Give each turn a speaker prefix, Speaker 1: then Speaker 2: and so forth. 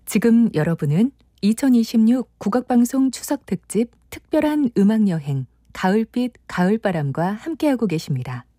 Speaker 1: 지금 여러분은 2026 국악방송 추석특집 특별한 음악여행 가을빛 가을바람과 함께하고 계십니다.